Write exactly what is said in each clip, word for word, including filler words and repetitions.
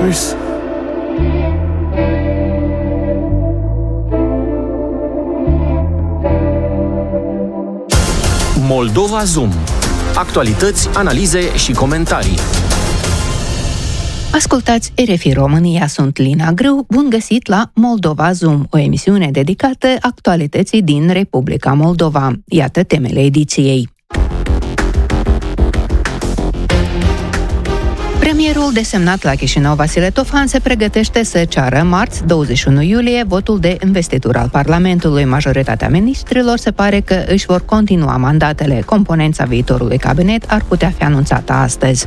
Peace. Moldova Zoom. Actualități, analize și comentarii. Ascultați R F I România, sunt Lina Grâu, bun găsit la Moldova Zoom, o emisiune dedicată actualității din Republica Moldova. Iată temele ediției. Premierul desemnat la Chișinău, Vasile Tofan, se pregătește să ceară marți, douăzeci și unu iulie, votul de investitură al Parlamentului. Majoritatea ministrilor se pare că își vor continua mandatele. Componența viitorului cabinet ar putea fi anunțată astăzi.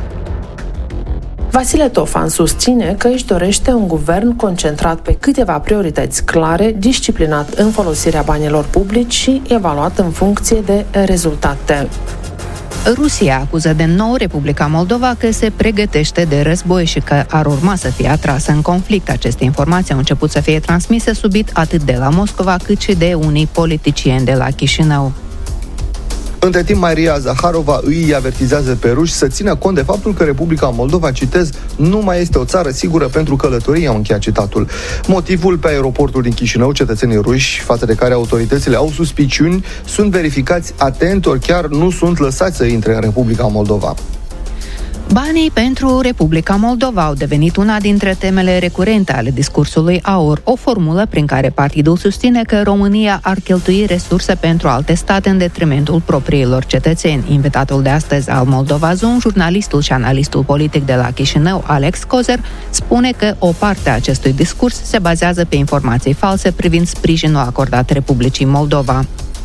Vasile Tofan susține că își dorește un guvern concentrat pe câteva priorități clare, disciplinat în folosirea banilor publici și evaluat în funcție de rezultate. Rusia acuză de nou Republica Moldova că se pregătește de război și că ar urma să fie atrasă în conflict. Aceste informații au început să fie transmise subit atât de la Moscova cât și de unii politicieni de la Chișinău. Între timp, Maria Zaharova îi avertizează pe ruși să țină cont de faptul că Republica Moldova, citez, nu mai este o țară sigură pentru călătorie, au încheiat citatul. Motivul: pe aeroportul din Chișinău, cetățenii ruși, față de care autoritățile au suspiciuni, sunt verificați atent, ori chiar nu sunt lăsați să intre în Republica Moldova. Banii pentru Republica Moldova au devenit una dintre temele recurente ale discursului AUR, o formulă prin care partidul susține că România ar cheltui resurse pentru alte state în detrimentul propriilor cetățeni. Invitatul de astăzi al Moldova Zoom, jurnalistul și analistul politic de la Chișinău, Alex Cozer, spune că o parte a acestui discurs se bazează pe informații false privind sprijinul acordat Republicii Moldova.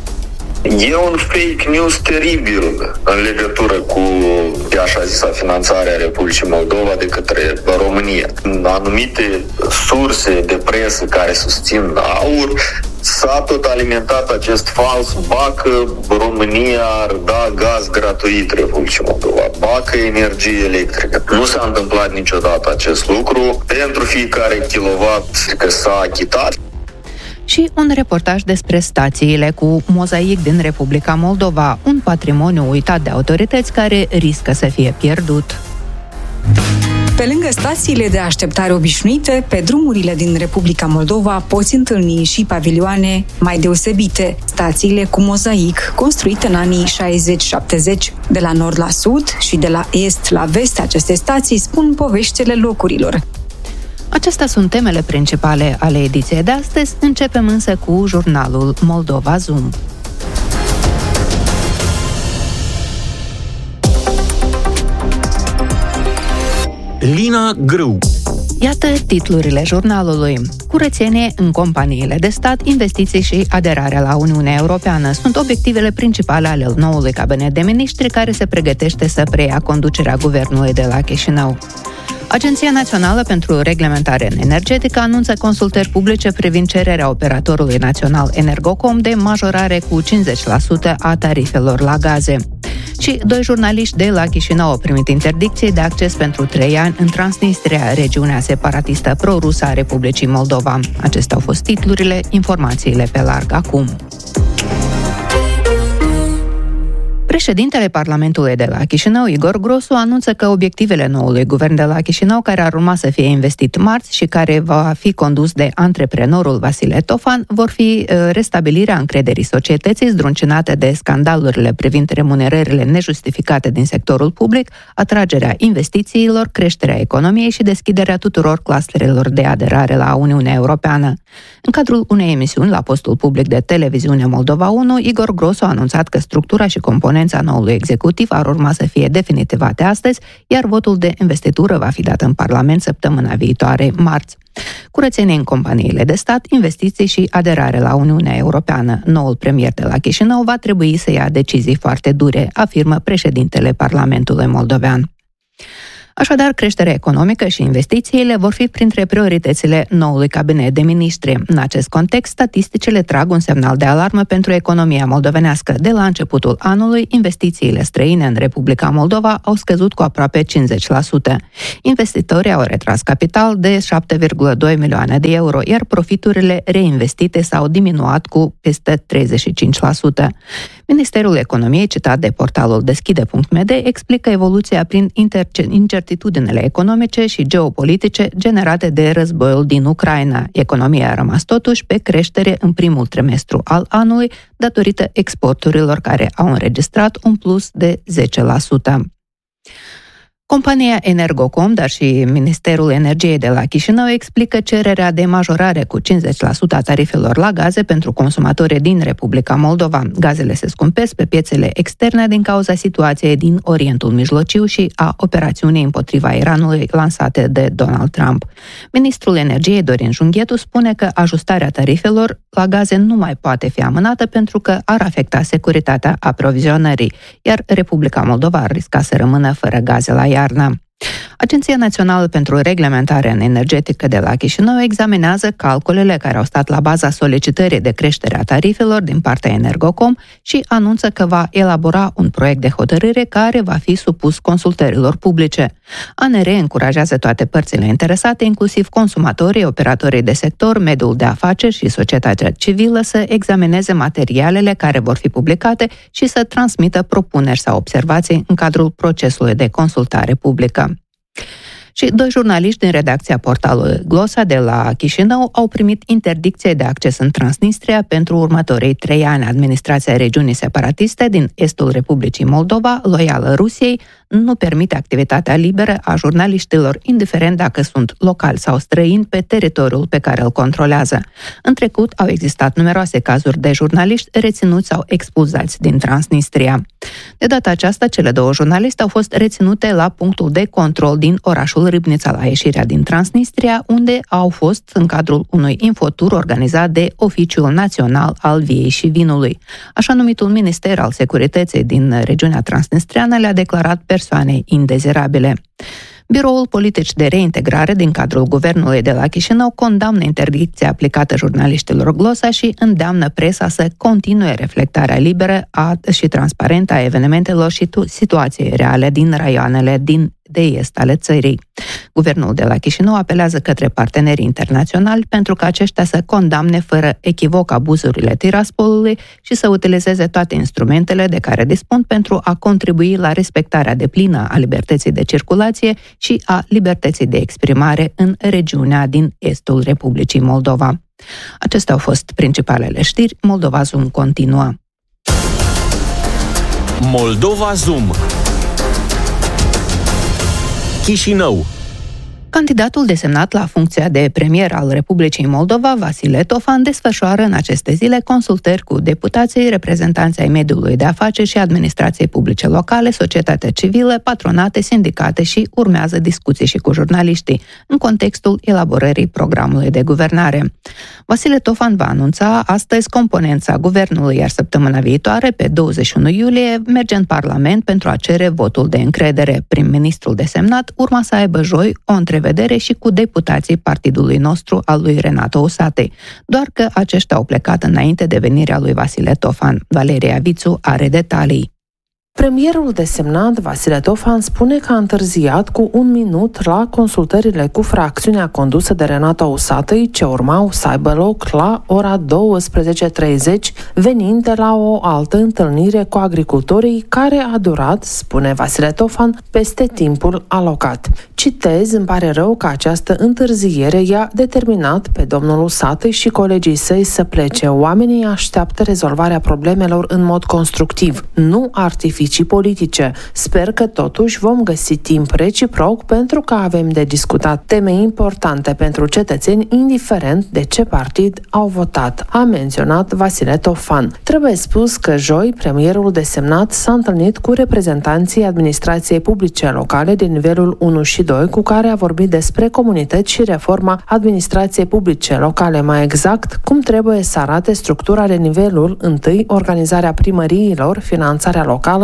E un fake news teribil în legătură cu așa zisa finanțarea Republicii Moldova de către România. Anumite surse de presă care susțin AUR s-a tot alimentat acest fals, ba că România ar da gaz gratuit Republicii Moldova, ba că energie electrică. Nu s-a întâmplat niciodată acest lucru. Pentru fiecare kilowatt că s-a achitat. Și un reportaj despre stațiile cu mozaic din Republica Moldova, un patrimoniu uitat de autorități care riscă să fie pierdut. Pe lângă stațiile de așteptare obișnuite, pe drumurile din Republica Moldova poți întâlni și pavilioane mai deosebite, stațiile cu mozaic, construite în anii șaizeci șaptezeci. De la nord la sud și de la est la vest, aceste stații spun poveștile locurilor. Acestea sunt temele principale ale ediției de astăzi. Începem însă cu jurnalul Moldova Zoom. Lina Grâu. Iată titlurile jurnalului. Curățenie în companiile de stat, investiții și aderarea la Uniunea Europeană sunt obiectivele principale ale noului cabinet de miniștri care se pregătește să preia conducerea guvernului de la Chișinău. Agenția Națională pentru Reglementare Energetică anunță consultări publice privind cererea operatorului național Energocom de majorare cu cincizeci la sută a tarifelor la gaze. Și doi jurnaliști de la Chișinău au primit interdicție de acces pentru trei ani în Transnistria, regiunea separatistă pro-rusă a Republicii Moldova. Acestea au fost titlurile, informațiile pe larg acum. Președintele Parlamentului de la Chișinău, Igor Grosu, anunță că obiectivele noului guvern de la Chișinău, care ar urma să fie investit marți și care va fi condus de antreprenorul Vasile Tofan, vor fi restabilirea încrederii societății zdruncinate de scandalurile privind remunerările nejustificate din sectorul public, atragerea investițiilor, creșterea economiei și deschiderea tuturor clusterelor de aderare la Uniunea Europeană. În cadrul unei emisiuni la postul public de televiziune Moldova unu, Igor Grosu a anunțat că structura și componența noului executiv ar urma să fie definitivate astăzi, iar votul de investitură va fi dat în Parlament săptămâna viitoare, marți. Curățenie în companiile de stat, investiții și aderare la Uniunea Europeană. Noul premier de la Chișinău va trebui să ia decizii foarte dure, afirmă președintele Parlamentului moldovean. Așadar, creșterea economică și investițiile vor fi printre prioritățile noului cabinet de miniștri. În acest context, statisticile trag un semnal de alarmă pentru economia moldovenească. De la începutul anului, investițiile străine în Republica Moldova au scăzut cu aproape cincizeci la sută. Investitorii au retras capital de șapte virgulă doi milioane de euro, iar profiturile reinvestite s-au diminuat cu peste treizeci și cinci la sută. Ministerul Economiei, citat de portalul deschide punct m d, explică evoluția prin inter- incertitudinile economice și geopolitice generate de războiul din Ucraina. Economia a rămas totuși pe creștere în primul trimestru al anului, datorită exporturilor care au înregistrat un plus de zece la sută. Compania Energocom, dar și Ministerul Energiei de la Chișinău explică cererea de majorare cu cincizeci la sută a tarifelor la gaze pentru consumatorii din Republica Moldova. Gazele se scumpesc pe piețele externe din cauza situației din Orientul Mijlociu și a operațiunii împotriva Iranului lansate de Donald Trump. Ministrul Energiei, Dorin Junghetu, spune că ajustarea tarifelor la gaze nu mai poate fi amânată pentru că ar afecta securitatea aprovizionării, iar Republica Moldova ar risca să rămână fără gaze la iarnă. Agenția Națională pentru Reglementare Energetică de la Chișinău examinează calculele care au stat la baza solicitării de creștere a tarifelor din partea Energocom și anunță că va elabora un proiect de hotărâre care va fi supus consultărilor publice. A N R încurajează toate părțile interesate, inclusiv consumatorii, operatorii de sector, mediul de afaceri și societatea civilă, să examineze materialele care vor fi publicate și să transmită propuneri sau observații în cadrul procesului de consultare publică. Și doi jurnaliști din redacția portalului Glosa de la Chișinău au primit interdicție de acces în Transnistria pentru următorii trei ani. Administrația regiunii separatiste din estul Republicii Moldova, loială Rusiei, nu permite activitatea liberă a jurnaliștilor, indiferent dacă sunt locali sau străini, pe teritoriul pe care îl controlează. În trecut au existat numeroase cazuri de jurnaliști reținuți sau expulzați din Transnistria. De data aceasta, cele două jurnaliste au fost reținute la punctul de control din orașul Râbnița, la ieșirea din Transnistria, unde au fost în cadrul unui infotur organizat de Oficiul Național al Viei și Vinului. Așa numitul Minister al Securității din regiunea transnistriană le-a declarat persoane indezirabile. Biroul Politici de Reintegrare din cadrul Guvernului de la Chișinău condamnă interdicția aplicată jurnaliștilor Glosa și îndeamnă presa să continue reflectarea liberă a, și transparentă a evenimentelor și situației reale din raioanele din de est ale țării. Guvernul de la Chișinău apelează către partenerii internaționali pentru ca aceștia să condamne fără echivoc abuzurile Tiraspolului și să utilizeze toate instrumentele de care dispun pentru a contribui la respectarea deplină a libertății de circulație și a libertății de exprimare în regiunea din estul Republicii Moldova. Acestea au fost principalele știri. Moldova Zoom continuă. Moldova Zoom. Chișinău. Candidatul desemnat la funcția de premier al Republicii Moldova, Vasile Tofan, desfășoară în aceste zile consultări cu deputații, reprezentanții ai mediului de afaceri și administrației publice locale, societatea civilă, patronate, sindicate și urmează discuții și cu jurnaliștii în contextul elaborării programului de guvernare. Vasile Tofan va anunța astăzi componența guvernului, iar săptămâna viitoare, pe douăzeci și unu iulie, merge în Parlament pentru a cere votul de încredere. Prim-ministrul desemnat urma să aibă joi o întrevedere și cu deputații partidului nostru al lui Renato Usatei, doar că aceștia au plecat înainte de venirea lui Vasile Tofan. Valeria Vițu are detalii. Premierul desemnat, Vasile Tofan, spune că a întârziat cu un minut la consultările cu fracțiunea condusă de Renato Usatăi, ce urmau să aibă loc la ora douăsprezece treizeci, venind de la o altă întâlnire cu agricultorii, care a durat, spune Vasile Tofan, peste timpul alocat. Citez, îmi pare rău că această întârziere i-a determinat pe domnul Usatăi și colegii săi să plece. Oamenii așteaptă rezolvarea problemelor în mod constructiv, nu artificial politice. Sper că totuși vom găsi timp reciproc pentru că avem de discutat teme importante pentru cetățeni, indiferent de ce partid au votat, a menționat Vasile Tofan. Trebuie spus că joi premierul desemnat s-a întâlnit cu reprezentanții administrației publice locale din nivelul unu și doi, cu care a vorbit despre comunități și reforma administrației publice locale, mai exact cum trebuie să arate structura de nivelul întâi, organizarea primăriilor, finanțarea locală,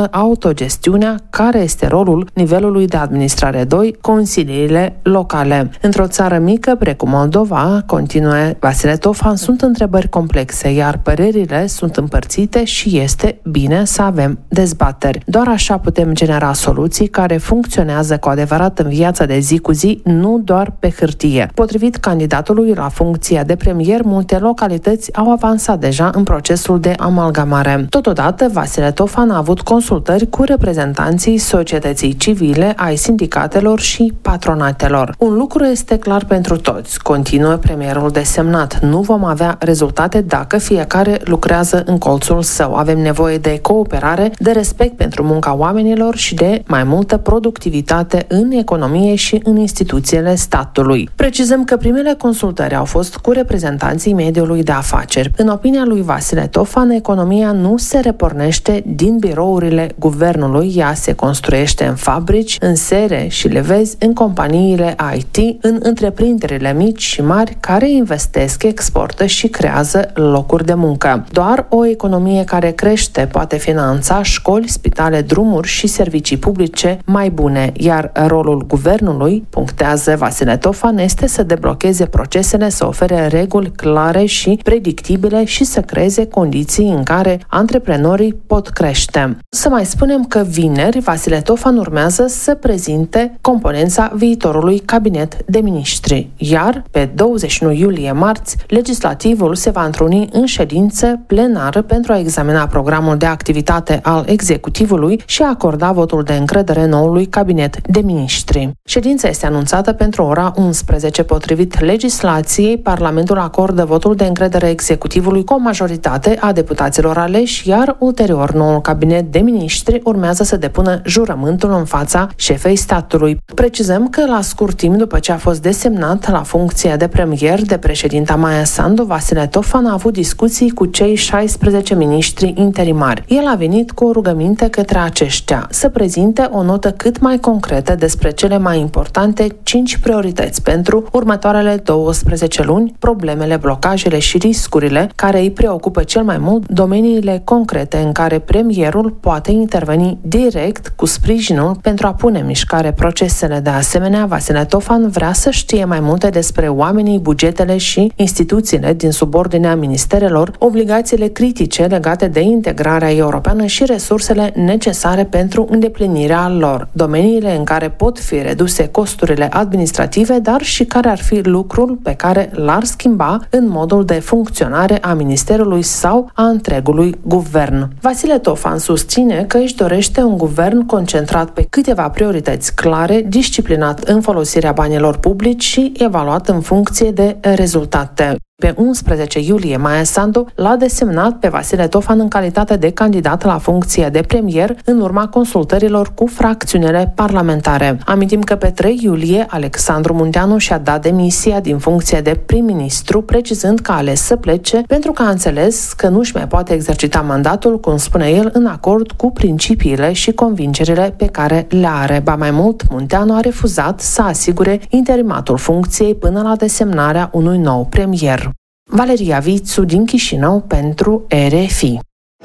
locală, autogestiunea, care este rolul nivelului de administrare doi, consiliile locale. Într-o țară mică, precum Moldova, continuă Vasile Tofan, sunt întrebări complexe, iar părerile sunt împărțite și este bine să avem dezbateri. Doar așa putem genera soluții care funcționează cu adevărat în viața de zi cu zi, nu doar pe hârtie. Potrivit candidatului la funcția de premier, multe localități au avansat deja în procesul de amalgamare. Totodată, Vasile Tofan a avut consultări cu reprezentanții societății civile, ai sindicatelor și patronatelor. Un lucru este clar pentru toți, continuă premierul desemnat. Nu vom avea rezultate dacă fiecare lucrează în colțul său. Avem nevoie de cooperare, de respect pentru munca oamenilor și de mai multă productivitate în economie și în instituțiile statului. Precizăm că primele consultări au fost cu reprezentanții mediului de afaceri. În opinia lui Vasile Tofan, economia nu se repornește din birourile guvernului, ea se construiește în fabrici, în sere și le vezi în companiile I T, în întreprinderile mici și mari care investesc, exportă și creează locuri de muncă. Doar o economie care crește poate finanța școli, spitale, drumuri și servicii publice mai bune, iar rolul guvernului, punctează Vasile Tofan, este să deblocheze procesele, să ofere reguli clare și predictibile și să creeze condiții în care antreprenorii pot crește. Să mai spunem că vineri Vasile Tofan urmează să prezinte componența viitorului cabinet de miniștri, iar pe douăzeci și unu iulie, marți, legislativul se va întruni în ședință plenară pentru a examina programul de activitate al executivului și a acorda votul de încredere noului cabinet de miniștri. Ședința este anunțată pentru ora unsprezece. Potrivit legislației, Parlamentul acordă votul de încredere executivului cu o majoritate a deputaților aleși, iar ulterior noul cabinet de miniștri urmează să depună jurământul în fața șefei statului. Precizăm că la scurt timp după ce a fost desemnat la funcția de premier de președinta Maia Sandu, Vasile Tofan a avut discuții cu cei șaisprezece miniștri interimari. El a venit cu o rugăminte către aceștia să prezinte o notă cât mai concretă despre cele mai importante cinci priorități pentru următoarele douăsprezece luni, problemele, blocajele și riscurile care îi preocupă cel mai mult, domeniile concrete în care premierul poate interveni direct cu sprijinul pentru a pune în mișcare procesele. De asemenea, Vasile Tofan vrea să știe mai multe despre oamenii, bugetele și instituțiile din subordinea ministerelor, obligațiile critice legate de integrarea europeană și resursele necesare pentru îndeplinirea lor, domeniile în care pot fi reduse costurile administrative, dar și care ar fi lucrul pe care l-ar schimba în modul de funcționare a ministerului sau a întregului guvern. Vasile Tofan susține că își dorește un guvern concentrat pe câteva priorități clare, disciplinat în folosirea banilor publici și evaluat în funcție de rezultate. Pe unsprezece iulie, Maia Sandu l-a desemnat pe Vasile Tofan în calitate de candidat la funcția de premier în urma consultărilor cu fracțiunile parlamentare. Amintim că pe trei iulie Alexandru Munteanu și-a dat demisia din funcția de prim-ministru, precizând că a ales să plece pentru că a înțeles că nu-și mai poate exercita mandatul, cum spune el, în acord cu principiile și convingerile pe care le are. Ba mai mult, Munteanu a refuzat să asigure interimatul funcției până la desemnarea unui nou premier. Valeria Vițu din Chișinău pentru R F I.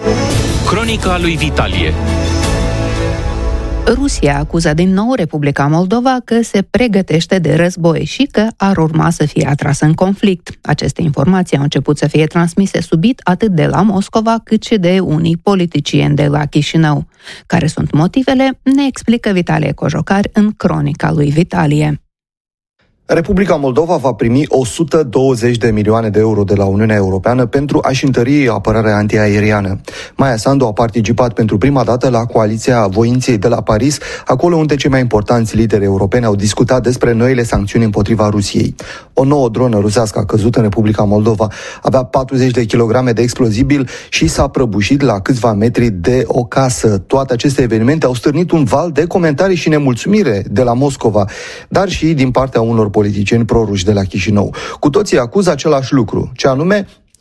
Cronica lui Vitalie. Rusia acuză din nou Republica Moldova că se pregătește de război și că ar urma să fie atrasă în conflict. Aceste informații au început să fie transmise subit atât de la Moscova cât și de unii politicieni de la Chișinău. Care sunt motivele, ne explică Vitalie Cojocar în Cronica lui Vitalie. Republica Moldova va primi o sută douăzeci de milioane de euro de la Uniunea Europeană pentru a-și întări apărarea antiaeriană. Maia Sandu a participat pentru prima dată la coaliția voinței de la Paris, acolo unde cei mai importanți lideri europeni au discutat despre noile sancțiuni împotriva Rusiei. O nouă dronă rusească a căzut în Republica Moldova, avea patruzeci de kilograme de explozibil și s-a prăbușit la câțiva metri de o casă. Toate aceste evenimente au stârnit un val de comentarii și nemulțumire de la Moscova, dar și din partea unor politicieni proruși de la Chișinău. Cu toții acuză același lucru, ce anume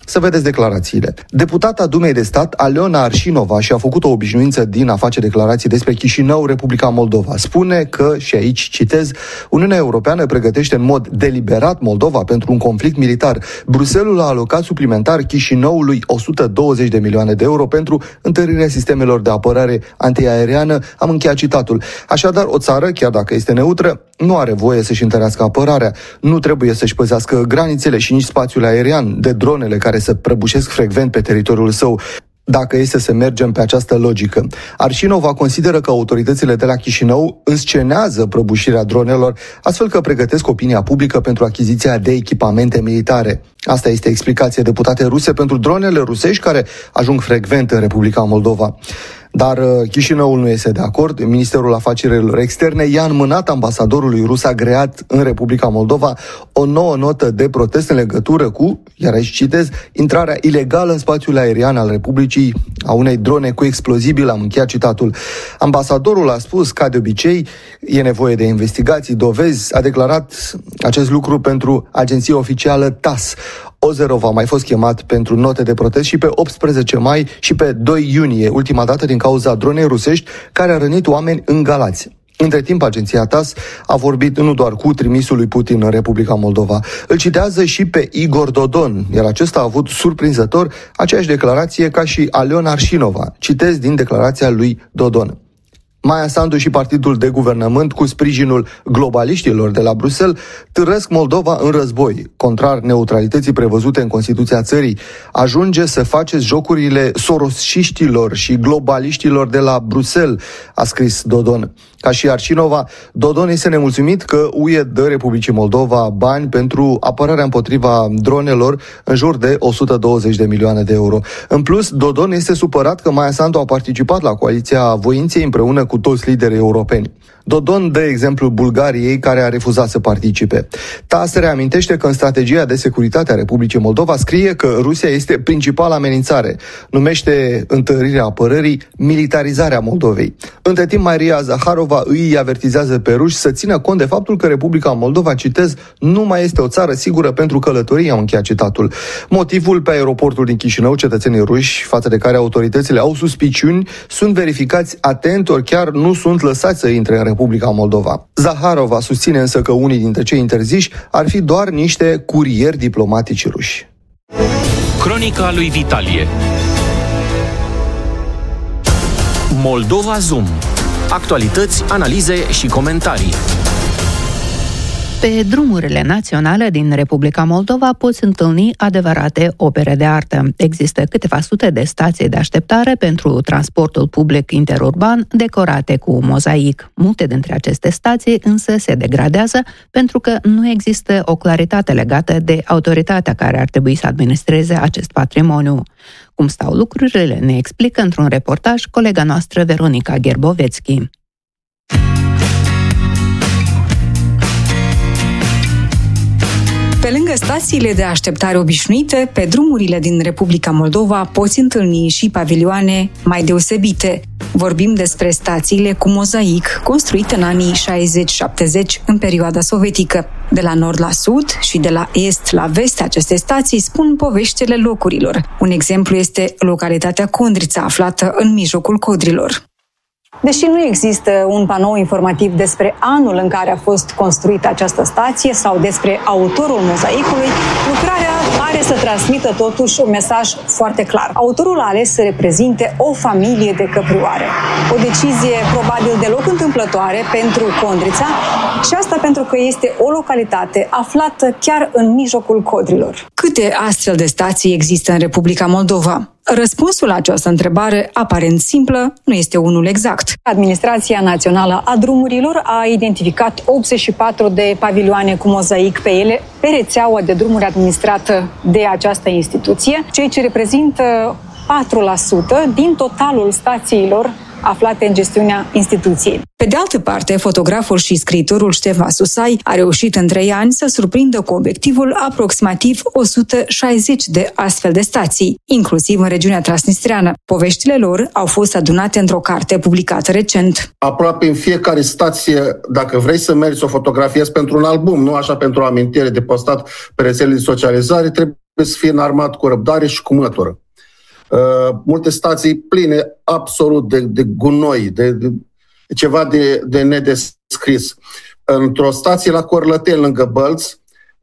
Să vedeți declarațiile. Deputata Dumei de Stat, Aleona Arșinova, și-a făcut o obișnuință din a face declarații despre Chișinău, Republica Moldova. Spune că, și aici citez, Uniunea Europeană pregătește în mod deliberat Moldova pentru un conflict militar. Bruxelles a alocat suplimentar Chișinăului o sută douăzeci de milioane de euro pentru întărirea sistemelor de apărare antiaeriană. Am încheiat citatul. Așadar, o țară, chiar dacă este neutră, nu are voie să-și întărească apărarea. Nu trebuie să-și păzească granițele și nici spațiul aerian de dronele care să prăbușesc frecvent pe teritoriul său, dacă este să mergem pe această logică. Arșinova consideră că autoritățile de la Chișinău înscenează prăbușirea dronelor, astfel că pregătesc opinia publică pentru achiziția de echipamente militare. Asta este explicația deputate ruse pentru dronele rusești care ajung frecvent în Republica Moldova. Dar Chișinăul nu este de acord. Ministerul Afacerilor Externe i-a înmânat ambasadorului rus agreat în Republica Moldova o nouă notă de protest în legătură cu, iar aici citez, intrarea ilegală în spațiul aerian al Republicii a unei drone cu explozibil. Am încheiat citatul. Ambasadorul a spus, ca de obicei, e nevoie de investigații, dovezi. A declarat acest lucru pentru agenția oficială T A S S. Ozerov a mai fost chemat pentru note de protest și pe optsprezece mai și pe doi iunie, ultima dată din cauza dronei rusești care a rănit oameni în Galați. Între timp, agenția T A S S a vorbit nu doar cu trimisul lui Putin în Republica Moldova. Îl citează și pe Igor Dodon, iar acesta a avut surprinzător aceeași declarație ca și Aleona Arșinova. Citez din declarația lui Dodon. Maia Sandu și partidul de guvernământ, cu sprijinul globaliștilor de la Bruxelles, târăsc Moldova în război, contrar neutralității prevăzute în Constituția țării. Ajunge să faceți jocurile sorosiștilor și globaliștilor de la Bruxelles, a scris Dodon. Ca și Arșinova, Dodon este nemulțumit că U E dă Republicii Moldova bani pentru apărarea împotriva dronelor, în jur de o sută douăzeci de milioane de euro. În plus, Dodon este supărat că Maia Sandu a participat la coaliția voinței împreună cu toți liderii europeni. Dodon dă exemplu Bulgariei, care a refuzat să participe. T A S S reamintește că în strategia de securitate a Republicii Moldova scrie că Rusia este principala amenințare. Numește întărirea apărării militarizarea Moldovei. Între timp, Maria Zaharova îi avertizează pe ruși să țină cont de faptul că Republica Moldova, citez, nu mai este o țară sigură pentru călătorii, am încheiat citatul. Motivul: pe aeroportul din Chișinău, cetățenii ruși, față de care autoritățile au suspiciuni, sunt verificați atent, ori chiar nu sunt lăsați să intre în Republica Moldova. Zaharova susține însă că unii dintre cei interziși ar fi doar niște curieri diplomatici ruși. Cronica lui Vitalie. Moldova Zoom. Actualități, analize și comentarii. Pe drumurile naționale din Republica Moldova poți întâlni adevărate opere de artă. Există câteva sute de stații de așteptare pentru transportul public interurban decorate cu mozaic. Multe dintre aceste stații însă se degradează pentru că nu există o claritate legată de autoritatea care ar trebui să administreze acest patrimoniu. Cum stau lucrurile ne explică într-un reportaj colega noastră Veronica Gherbovețchi. Pe lângă stațiile de așteptare obișnuite, pe drumurile din Republica Moldova poți întâlni și pavilioane mai deosebite. Vorbim despre stațiile cu mozaic, construite în anii șaizeci șaptezeci în perioada sovietică. De la nord la sud și de la est la vest, aceste stații spun poveștile locurilor. Un exemplu este localitatea Condrița, aflată în mijlocul Codrilor. Deși nu există un panou informativ despre anul în care a fost construită această stație sau despre autorul mozaicului, lucrarea are să transmită totuși un mesaj foarte clar. Autorul a ales să reprezinte o familie de căprioare. O decizie probabil deloc întâmplătoare pentru Condrița, și asta pentru că este o localitate aflată chiar în mijlocul Codrilor. Câte astfel de stații există în Republica Moldova? Răspunsul la această întrebare, aparent simplă, nu este unul exact. Administrația Națională a Drumurilor a identificat optzeci și patru de pavilioane cu mozaic pe ele, pe rețeaua de drumuri administrată de această instituție, ceea ce reprezintă patru la sută din totalul stațiilor aflate în gestiunea instituției. Pe de altă parte, fotograful și scriitorul Ștefan Susai a reușit în trei ani să surprindă cu obiectivul aproximativ o sută șaizeci de astfel de stații, inclusiv în regiunea transnistreană. Poveștile lor au fost adunate într-o carte publicată recent. Aproape în fiecare stație, dacă vrei să mergi să o fotografiezi pentru un album, nu așa pentru o amintire de postat pe rețelele de socializare, trebuie să fie înarmat cu răbdare și cu mătură. Uh, multe stații pline absolut de, de gunoi, de, de ceva de, de nedescris. Într-o stație la Corlăteni, lângă Bălți,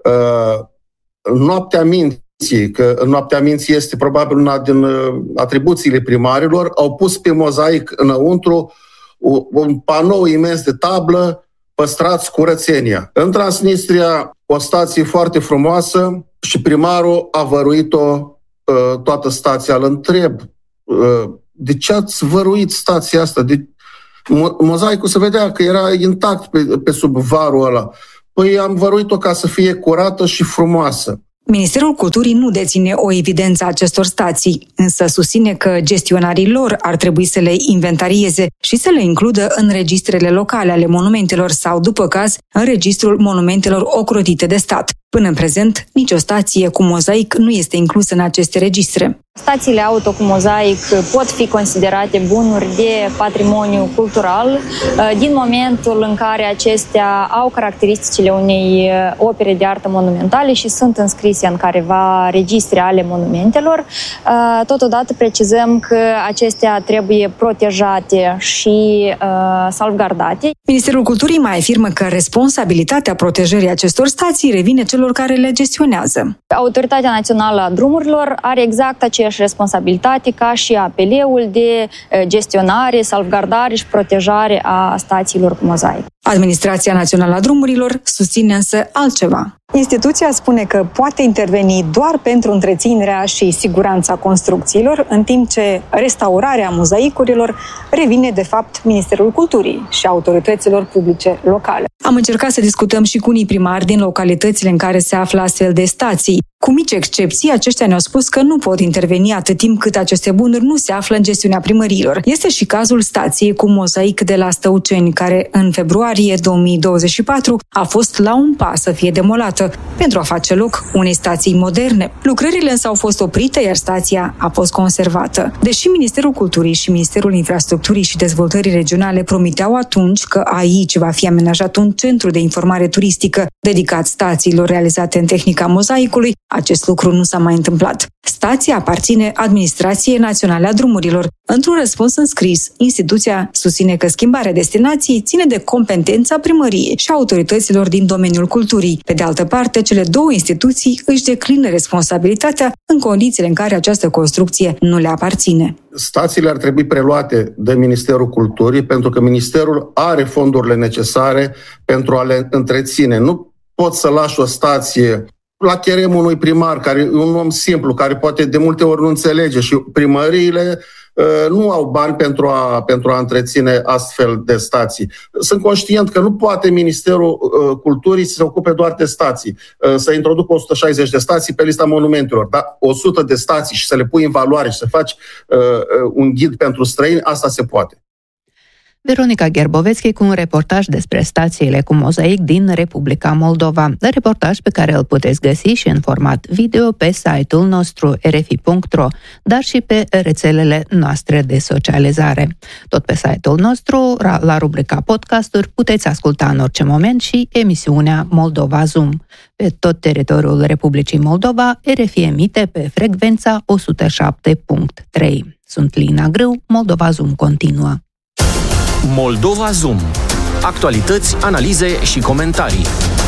uh, noaptea minții, că în noaptea minții este probabil una din uh, atribuțiile primarilor, au pus pe mozaic înăuntru un, un panou imens de tablă, păstrați curățenia. În Transnistria, o stație foarte frumoasă și primarul a văruit-o uh, toată stația. Îl întreb, uh, de ce ați văruit stația asta? De... Mo- mozaicul se vedea că era intact pe, pe sub varul ăla. Păi am văruit-o ca să fie curată și frumoasă. Ministerul Culturii nu deține o evidență a acestor stații, însă susține că gestionarii lor ar trebui să le inventarieze și să le includă în registrele locale ale monumentelor sau, după caz, în registrul monumentelor ocrotite de stat. Până în prezent, nicio stație cu mozaic nu este inclusă în aceste registre. Stațiile auto cu mozaic pot fi considerate bunuri de patrimoniu cultural din momentul în care acestea au caracteristicile unei opere de artă monumentale și sunt înscrise în careva registre ale monumentelor. Totodată precizăm că acestea trebuie protejate și salvgardate. Ministerul Culturii mai afirmă că responsabilitatea protejării acestor stații revine celor care le gestionează. Autoritatea Națională a Drumurilor are exact aceeași responsabilitate ca și A P L-ul de gestionare, salvgardare și protejare a stațiilor cu mozaic. Administrația Națională a Drumurilor susține însă altceva. Instituția spune că poate interveni doar pentru întreținerea și siguranța construcțiilor, în timp ce restaurarea mozaicurilor revine de fapt Ministerul Culturii și autorităților publice locale. Am încercat să discutăm și cu unii primari din localitățile în care se află astfel de stații. Cu mici excepții, aceștia ne-au spus că nu pot interveni atât timp cât aceste bunuri nu se află în gestiunea primăriilor. Este și cazul stației cu mozaic de la Stăuceni, care în februarie două mii douăzeci și patru a fost la un pas să fie demolată pentru a face loc unei stații moderne. Lucrările însă au fost oprite, iar stația a fost conservată. Deși Ministerul Culturii și Ministerul Infrastructurii și Dezvoltării Regionale promiteau atunci că aici va fi amenajat un centru de informare turistică dedicat stațiilor realizate în tehnica mozaicului, acest lucru nu s-a mai întâmplat. Stația aparține Administrației Naționale a Drumurilor. Într-un răspuns înscris, instituția susține că schimbarea destinației ține de competența primăriei și autorităților din domeniul culturii. Pe de altă parte, cele două instituții își declină responsabilitatea în condițiile în care această construcție nu le aparține. Stațiile ar trebui preluate de Ministerul Culturii pentru că Ministerul are fondurile necesare pentru a le întreține. Nu poți să lași o stație la cheremul unui primar, care e un om simplu, care poate de multe ori nu înțelege și primăriile uh, nu au bani pentru a, pentru a întreține astfel de stații. Sunt conștient că nu poate Ministerul uh, Culturii să se ocupe doar de stații, uh, să introducă o sută șaizeci de stații pe lista monumentelor, dar o sută de stații și să le pui în valoare și să faci uh, un ghid pentru străini, asta se poate. Veronica Gerbovețchi cu un reportaj despre stațiile cu mozaic din Republica Moldova. Reportaj pe care îl puteți găsi și în format video pe site-ul nostru r f i punct r o, dar și pe rețelele noastre de socializare. Tot pe site-ul nostru, la rubrica podcasturi, puteți asculta în orice moment și emisiunea Moldova Zoom. Pe tot teritoriul Republicii Moldova, R F I emite pe frecvența o sută șapte punct trei. Sunt Lina Grâu, Moldova Zoom continuă. Moldova Zoom. Actualități, analize și comentarii.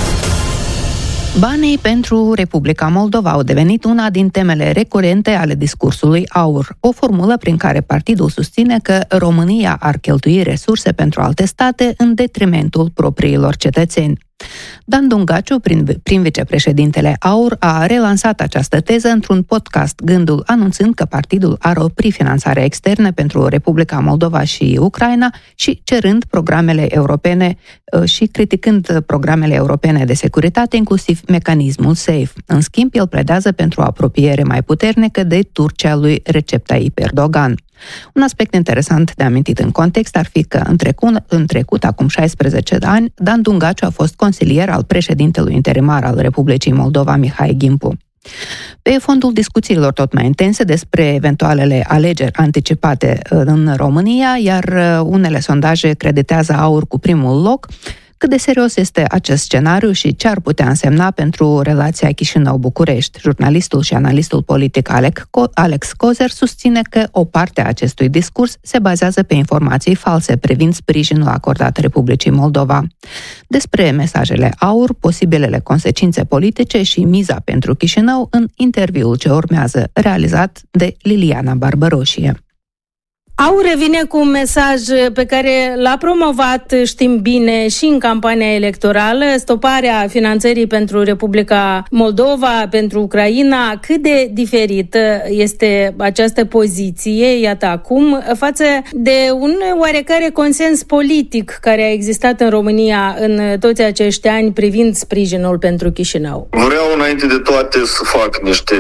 Banii pentru Republica Moldova au devenit una din temele recurente ale discursului AUR, o formulă prin care partidul susține că România ar cheltui resurse pentru alte state în detrimentul propriilor cetățeni. Dan Dungaciu, prin, prin vicepreședintele AUR, a relansat această teză într-un podcast, Gândul, anunțând că partidul ar opri finanțarea externă pentru Republica Moldova și Ucraina și cerând programele europene și criticând programele europene de securitate, inclusiv mecanismul SAFE. În schimb, el pledează pentru o apropiere mai puternică de Turcia lui Recep Tayyip Erdogan. Un aspect interesant de amintit în context ar fi că în trecut, în trecut acum șaisprezece ani, Dan Dungaciu a fost consilier al președintelui interimar al Republicii Moldova, Mihai Gimpu. Pe fondul discuțiilor tot mai intense despre eventualele alegeri anticipate în România, iar unele sondaje creditează AUR cu primul loc, Cât de serios este acest scenariu și ce ar putea însemna pentru relația Chișinău-București? Jurnalistul și analistul politic Alex Cozer susține că o parte a acestui discurs se bazează pe informații false privind sprijinul acordat Republicii Moldova. Despre mesajele aur, posibilele consecințe politice și miza pentru Chișinău în interviul ce urmează, realizat de Liliana Barbăroșie. Aur vine cu un mesaj pe care l-a promovat, știm bine, și în campania electorală, stoparea finanțării pentru Republica Moldova, pentru Ucraina. Cât de diferită este această poziție, iată acum, față de un oarecare consens politic care a existat în România în toți acești ani privind sprijinul pentru Chișinău? Vreau înainte de toate să fac niște